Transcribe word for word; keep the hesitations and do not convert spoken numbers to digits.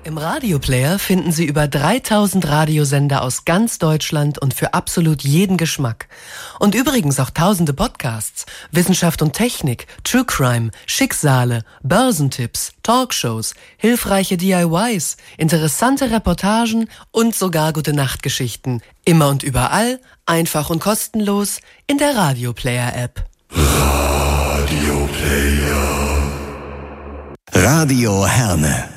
Im Radioplayer finden Sie über dreitausend Radiosender aus ganz Deutschland und für absolut jeden Geschmack. Und übrigens auch tausende Podcasts, Wissenschaft und Technik, True Crime, Schicksale, Börsentipps, Talkshows, hilfreiche D I Ys, interessante Reportagen und sogar Gute-Nacht-Geschichten. Immer und überall, einfach und kostenlos in der Radioplayer-App. Radioplayer. Radio Herne.